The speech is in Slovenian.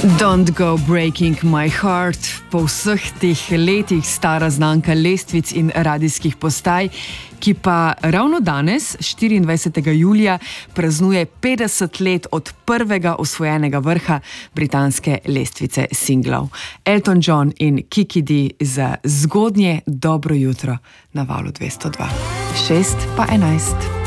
Don't go breaking my heart. Po vseh teh letih stara znanka lestvic in radijskih postaj, ki pa ravno danes, 24. julija, praznuje 50 let od prvega osvojenega vrha britanske lestvice singlov. Elton John in Kiki D za zgodnje dobro jutro na Valu 202. 6 pa 11.